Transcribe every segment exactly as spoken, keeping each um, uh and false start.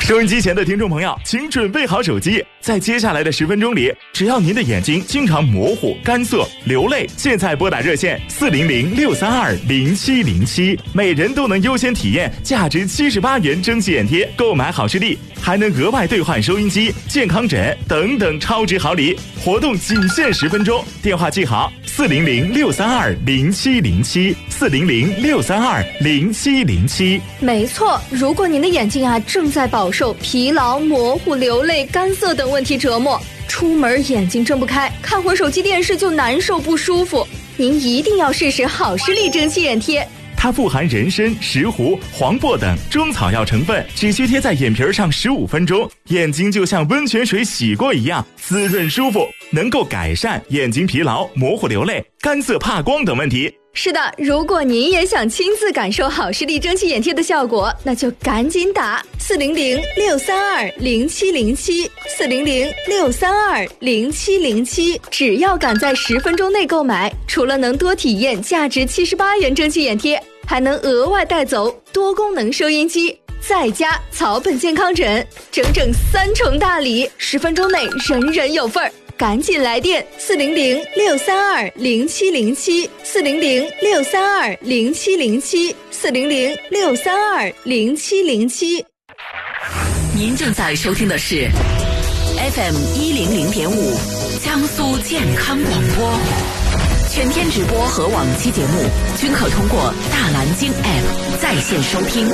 收音机前的听众朋友，请准备好手机，在接下来的十分钟里，只要您的眼睛经常模糊、干涩、流泪，现在拨打热线四零零六三二零七零七，每人都能优先体验价值七十八元蒸汽眼贴，购买好视力还能额外兑换收音机、健康枕等等超值好礼。活动仅限十分钟，电话记好四零零六三二零七零七，四零零六三二零七零七。 没错，如果您的眼睛啊正在饱受疲劳、模糊、流泪、干涩等问题折磨，出门眼睛睁不开，看会手机电视就难受不舒服，您一定要试试好视力蒸汽眼贴。 它富含人参、石斛、黄柏等中草药成分，只需贴在眼皮上十五分钟，眼睛就像温泉水洗过一样滋润舒服，能够改善眼睛疲劳、模糊流泪、干涩怕光等问题。 是的，如果您也想亲自感受好视力蒸汽眼贴的效果，那就赶紧打四零零六三二零七零七，四零零六三二零七零七。只要赶在十分钟内购买，除了能多体验价值七十八元蒸汽眼贴，还能额外带走多功能收音机，再加草本健康枕，整整三重大礼，十分钟内人人有份儿。赶紧来电四零零六三二零七零七，四零零六三二零七零七，四零零六三二零七零七。 您正在收听的是 F M 一零零点五江苏健康广播，全天直播和往期节目均可通过大蓝鲸 App 在线收听。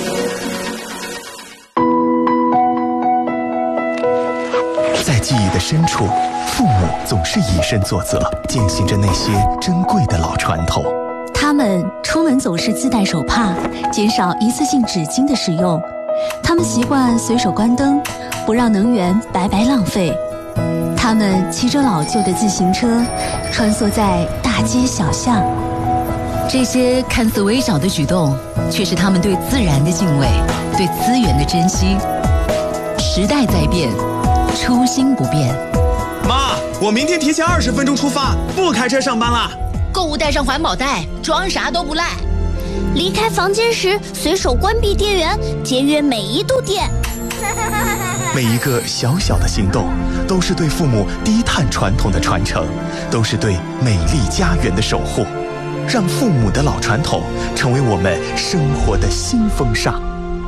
在记忆的深处，父母总是以身作则，践行着那些珍贵的老传统。 他们出门总是自带手帕，减少一次性纸巾的使用。他们习惯随手关灯，不让能源白白浪费。他们骑着老旧的自行车，穿梭在大街小巷。 这些看似微小的举动，却是他们对自然的敬畏，对资源的珍惜。时代在变，初心不变。 妈，我明天提前二十分钟出发，不开车上班啦。 购物带上环保袋，装啥都不赖。 离开房间时随手关闭电源，节约每一度电。 每一个小小的行动，都是对父母低碳传统的传承，都是对美丽家园的守护。让父母的老传统成为我们生活的新风尚。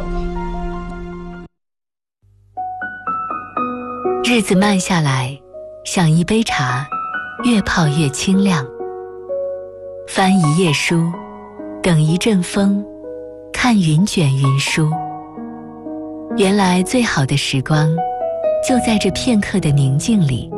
日子慢下来，像一杯茶，越泡越清亮。翻一页书，等一阵风，看云卷云舒。原来最好的时光，就在这片刻的宁静里。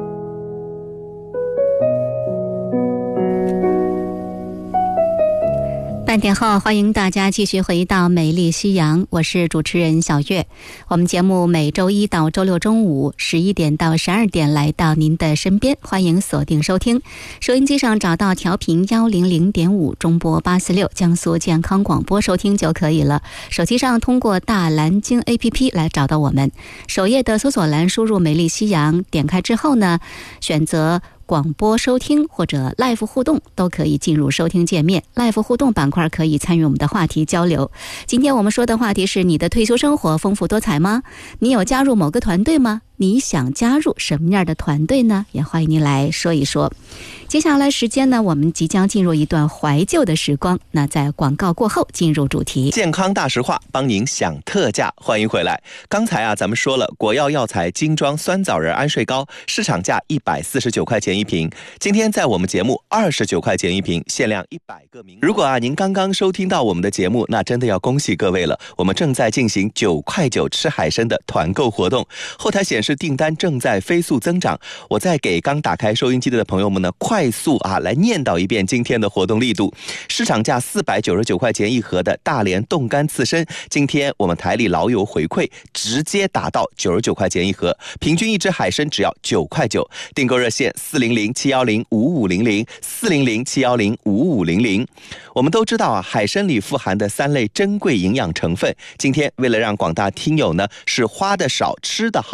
半点后，欢迎大家继续回到美丽夕阳，我是主持人小月。我们节目每周一到周六中午十一点到十二点来到您的身边，欢迎锁定收听。收音机上找到调频一零零点五，中波八四六，江苏健康广播收听就可以了。手机上通过大蓝鲸 A P P 来找到我们，首页的搜索栏输入美丽夕阳，点开之后呢，选择广播收听或者 Live 互动都可以进入收听界面。 Live 互动板块可以参与我们的话题交流。今天我们说的话题是：你的退休生活丰富多彩吗？你有加入某个团队吗？你想加入什么样的团队呢？也欢迎您来说一说。接下来时间呢，我们即将进入一段怀旧的时光。那在广告过后进入主题。 健康大实话，帮您享特价，欢迎回来。刚才啊，咱们说了国药药材精装酸枣仁安睡膏，市场价一百四十九块钱一瓶，今天在我们节目二十九块钱一瓶，限量一百个名额。如果啊您刚刚收听到我们的节目，那真的要恭喜各位了，我们正在进行九块九吃海参的团购活动，后台显示订单正在飞速增长。我再给刚打开收音机的朋友们呢，快速啊来念叨一遍今天的活动力度。市场价四百九十九块钱一盒的大连冻干刺身，今天我们台里老友回馈，直接打到九十九块钱一盒，平均一只海参只要九块九。订购热线四零零七幺零五五零零，四零零七幺零五五零零。我们都知道啊，海参里富含的三类珍贵营养成分，今天为了让广大听友呢是花的少吃的好，咱们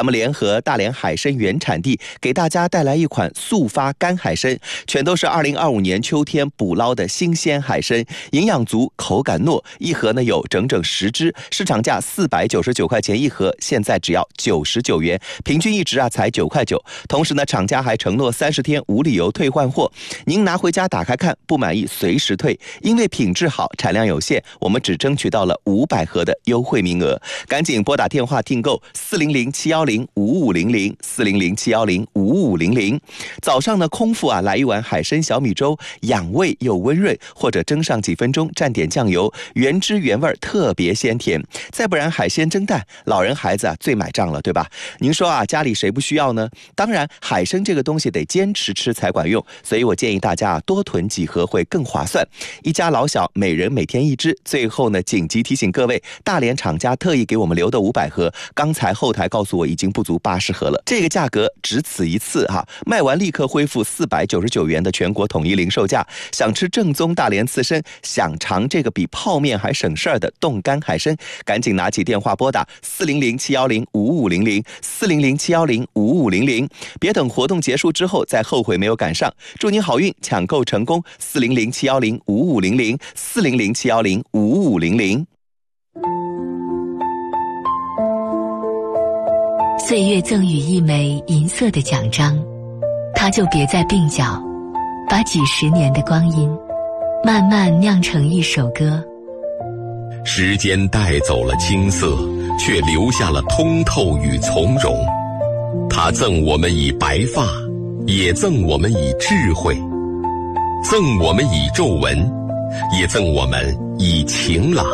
们联合大连海参原产地，给大家带来一款速发干海参，全都是二零二五年秋天捕捞的新鲜海参，营养足，口感糯，一盒呢有整整十只，市场价四百九十九块钱一盒，现在只要九十九元，平均一只啊才九块九。同时呢，厂家还承诺三十天无理由退换货，您拿回家打开看，不满意随时退。因为品质好，产量有限，我们只争取到了五百盒的优惠名额，赶紧拨打电话订购四零零七幺零五五零零四零零七幺零五五零零。早上呢，空腹啊来一碗海参小米粥，养胃又温润，或者蒸上几分钟，蘸点酱油，原汁原味，特别鲜甜。再不然海鲜蒸蛋，老人孩子啊最买账了，对吧？您说啊，家里谁不需要呢？当然，海参这个东西得坚持吃才管用，所以我建议大家啊多囤几盒会更划算。一家老小每人每天一只。最后呢，紧急提醒各位，大连厂家特意给我们留的五百盒，刚才后台告诉我已经不足八十盒了，这个价格只此一次哈，卖完立刻恢复四百九十九元的全国统一零售价。想吃正宗大连刺身，想尝这个比泡面还省事儿的冻干海参，赶紧拿起电话拨打四零零七幺零五五零零四零零七幺零五五零零，别等活动结束之后再后悔没有赶上。祝您好运，抢购成功！四零零七幺零五五零零四零零七幺零五五零零。 岁月赠予一枚银色的奖章，它就别在鬓角，把几十年的光阴慢慢酿成一首歌。 时间带走了青涩，却留下了通透与从容。它赠我们以白发，也赠我们以智慧，赠我们以皱纹，也赠我们以晴朗。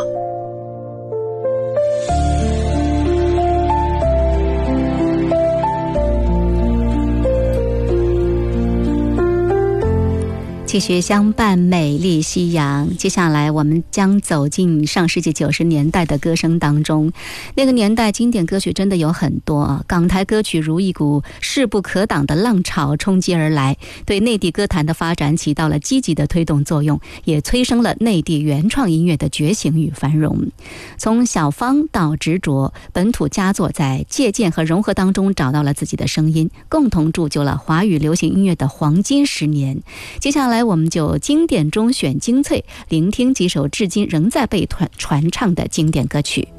继续相伴美丽夕阳。接下来我们将走进上世纪九十年代的歌声当中。那个年代经典歌曲真的有很多，港台歌曲如一股势不可挡的浪潮冲击而来，对内地歌坛的发展起到了积极的推动作用，也催生了内地原创音乐的觉醒与繁荣。从小芳到执着，本土佳作在借鉴和融合当中找到了自己的声音，共同铸就了华语流行音乐的黄金十年。接下来我们就经典中选精粹，聆听几首至今仍在被传传唱的经典歌曲。